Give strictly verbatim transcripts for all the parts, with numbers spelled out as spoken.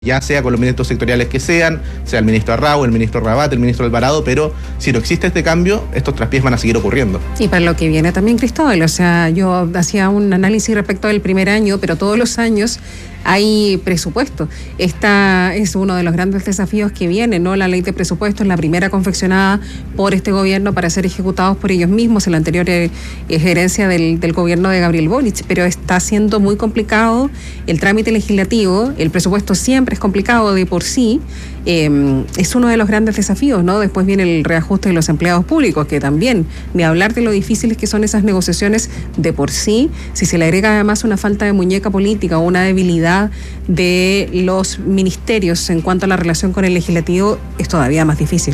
ya sea con los ministros sectoriales que sean, sea el ministro Arrau, el ministro Rabat, el ministro Alvarado, pero si no existe este cambio, estos traspiés van a seguir ocurriendo. Y para lo que viene también, Cristóbal, o sea, yo hacía un análisis respecto del primer año, pero todos los años hay presupuesto. Esta es uno de los grandes desafíos que viene, ¿no? La ley de presupuestos, la primera confeccionada por este gobierno para ser ejecutados por ellos mismos, en la anterior eh, gerencia del, del gobierno de Gabriel Boric, pero está siendo muy complicado el trámite legislativo. El presupuesto siempre es complicado de por sí, eh, es uno de los grandes desafíos, ¿no? Después viene el reajuste de los empleados públicos, que también, ni hablar de lo difíciles que son esas negociaciones de por sí, si se le agrega además una falta de muñeca política o una debilidad de los ministerios en cuanto a la relación con el legislativo, es todavía más difícil.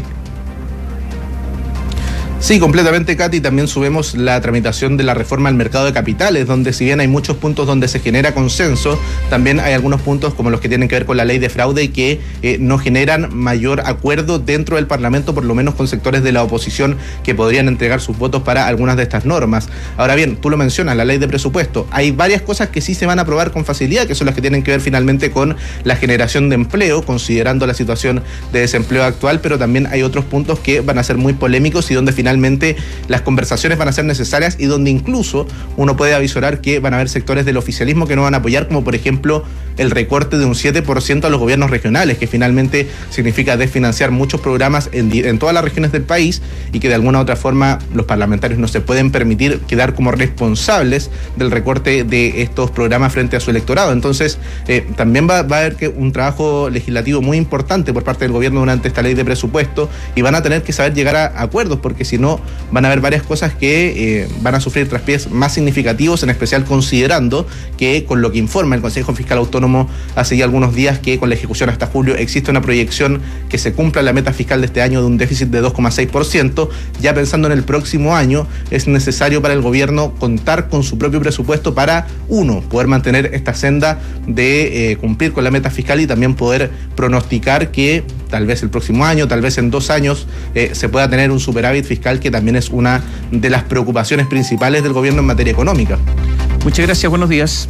Sí, completamente, Katy. También subimos la tramitación de la reforma al mercado de capitales, donde si bien hay muchos puntos donde se genera consenso, también hay algunos puntos como los que tienen que ver con la ley de fraude que eh, no generan mayor acuerdo dentro del Parlamento, por lo menos con sectores de la oposición que podrían entregar sus votos para algunas de estas normas. Ahora bien, tú lo mencionas, la ley de presupuesto. Hay varias cosas que sí se van a aprobar con facilidad, que son las que tienen que ver finalmente con la generación de empleo, considerando la situación de desempleo actual, pero también hay otros puntos que van a ser muy polémicos y donde finalmente Finalmente las conversaciones van a ser necesarias y donde incluso uno puede avisorar que van a haber sectores del oficialismo que no van a apoyar, como por ejemplo el recorte de un siete por ciento a los gobiernos regionales, que finalmente significa desfinanciar muchos programas en, en todas las regiones del país y que de alguna u otra forma los parlamentarios no se pueden permitir quedar como responsables del recorte de estos programas frente a su electorado. Entonces eh, también va, va a haber que un trabajo legislativo muy importante por parte del gobierno durante esta ley de presupuesto y van a tener que saber llegar a acuerdos, porque si no van a haber varias cosas que eh, van a sufrir traspiés más significativos, en especial considerando que con lo que informa el Consejo Fiscal Autónomo hace ya algunos días que con la ejecución hasta julio existe una proyección que se cumpla la meta fiscal de este año de un déficit de dos coma seis por ciento. Ya pensando en el próximo año, es necesario para el gobierno contar con su propio presupuesto para, uno, poder mantener esta senda de eh, cumplir con la meta fiscal y también poder pronosticar que tal vez el próximo año, tal vez en dos años, eh, se pueda tener un superávit fiscal, que también es una de las preocupaciones principales del gobierno en materia económica. Muchas gracias, buenos días.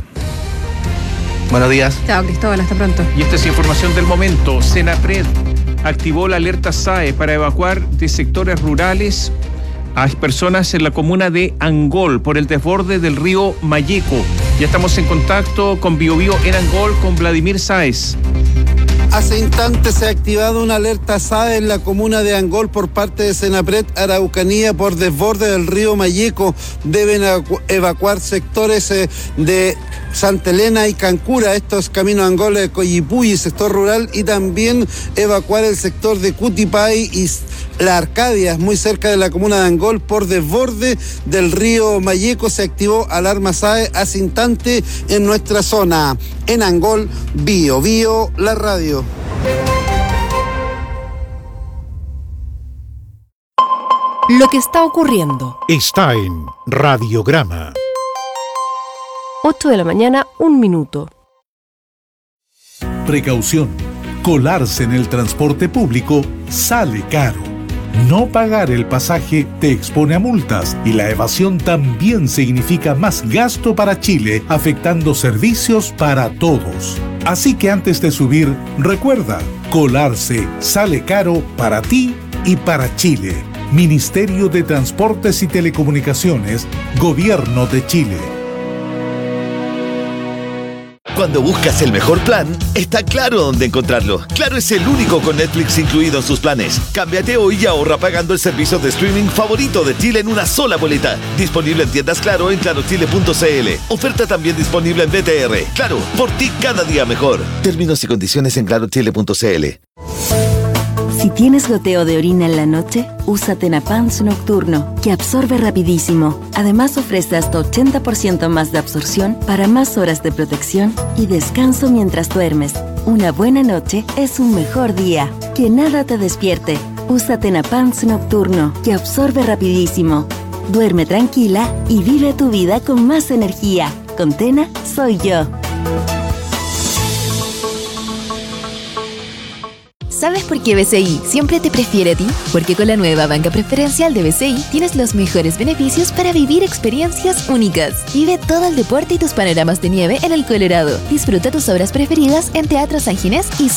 Buenos días. Chao, Cristóbal, hasta pronto. Y esta es información del momento. Senapred activó la alerta S A E para evacuar de sectores rurales a personas en la comuna de Angol por el desborde del río Mayeco. Ya estamos en contacto con Bio Bio en Angol con Vladimir Sáez. Hace instantes se ha activado una alerta S A E en la comuna de Angol por parte de Senapred Araucanía por desborde del río Mayeco. Deben evacuar sectores eh, de Santa Elena y Cancura, estos caminos a Angol de Coyipulli, sector rural, y también evacuar el sector de Cutipay y La Arcadia, muy cerca de la comuna de Angol, por desborde del río Mayeco. Se activó alarma S A E hace instante en nuestra zona. En Angol, Bio Bio, la radio. Lo que está ocurriendo está en Radiograma. ocho de la mañana, un minuto. Precaución. Colarse en el transporte público sale caro. No pagar el pasaje te expone a multas y la evasión también significa más gasto para Chile, afectando servicios para todos. Así que antes de subir, recuerda, colarse sale caro para ti y para Chile. Ministerio de Transportes y Telecomunicaciones, Gobierno de Chile. Cuando buscas el mejor plan, está Claro dónde encontrarlo. Claro es el único con Netflix incluido en sus planes. Cámbiate hoy y ahorra pagando el servicio de streaming favorito de Chile en una sola boleta. Disponible en tiendas Claro en claro chile punto c l. Oferta también disponible en B T R. Claro, por ti cada día mejor. Términos y condiciones en claro chile punto c l. Si tienes goteo de orina en la noche, usa Tenapans Nocturno, que absorbe rapidísimo. Además ofrece hasta ochenta por ciento más de absorción para más horas de protección y descanso mientras duermes. Una buena noche es un mejor día. Que nada te despierte. Usa Tenapans Nocturno, que absorbe rapidísimo. Duerme tranquila y vive tu vida con más energía. Con Tena, soy yo. ¿Sabes por qué B C I siempre te prefiere a ti? Porque con la nueva banca preferencial de B C I tienes los mejores beneficios para vivir experiencias únicas. Vive todo el deporte y tus panoramas de nieve en el Colorado. Disfruta tus obras preferidas en Teatro San Ginés y